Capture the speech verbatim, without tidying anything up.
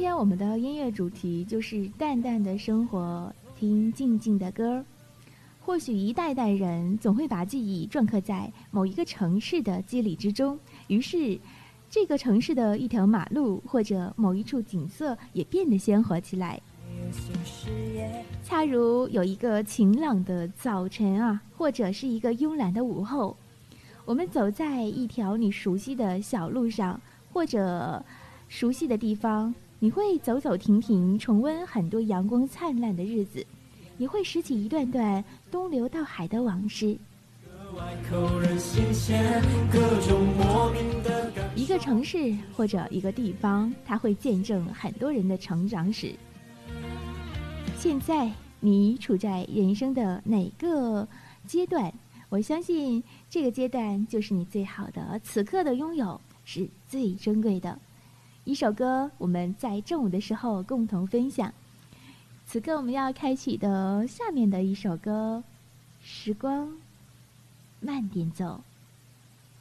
天我们的音乐主题就是淡淡的生活，听静静的歌。或许一代代人总会把记忆镌刻在某一个城市的肌理之中，于是这个城市的一条马路或者某一处景色也变得鲜活起来。恰如有一个晴朗的早晨啊，或者是一个慵懒的午后，我们走在一条你熟悉的小路上，或者熟悉的地方，你会走走停停，重温很多阳光灿烂的日子，也会拾起一段段东流到海的往事。一个城市或者一个地方，它会见证很多人的成长史。现在你处在人生的哪个阶段？我相信这个阶段就是你最好的，此刻的拥有是最珍贵的。一首歌，我们在正午的时候共同分享。此刻我们要开启的下面的一首歌，时光慢点走。